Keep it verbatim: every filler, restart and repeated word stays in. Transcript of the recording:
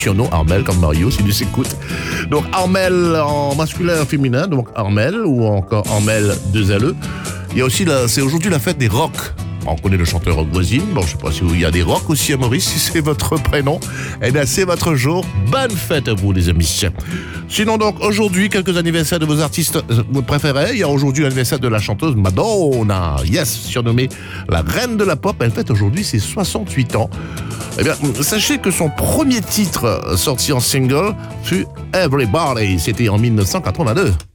surnom Armel comme Mario si tu s'écoutes. Donc Armel en masculin et féminin, donc Armel ou encore Armel deux L E. Il y a aussi la, c'est aujourd'hui la fête des rocks. On connaît le chanteur rock voisine. Bon, je sais pas si il y a des rocks aussi à Maurice, si c'est votre prénom. Eh bien, c'est votre jour. Bonne fête à vous, les amis. Sinon, donc, aujourd'hui, quelques anniversaires de vos artistes préférés. Il y a aujourd'hui l'anniversaire de la chanteuse Madonna. Yes, surnommée la reine de la pop. Elle fête aujourd'hui ses soixante-huit ans. Eh bien, sachez que son premier titre sorti en single fut Everybody. C'était en mille neuf cent quatre-vingt-deux.